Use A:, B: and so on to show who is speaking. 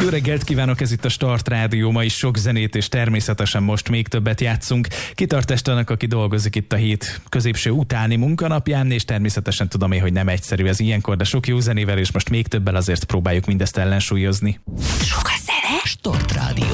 A: Jó reggelt kívánok, ez itt a Start Rádió, ma is sok zenét és természetesen most még többet játszunk. Kitartást annak, aki dolgozik itt a hét középső utáni munkanapján, és természetesen tudom én, hogy nem egyszerű ez ilyenkor, de sok jó zenével és most még többel azért próbáljuk mindezt ellensúlyozni.
B: Sok a zene? Start Rádió.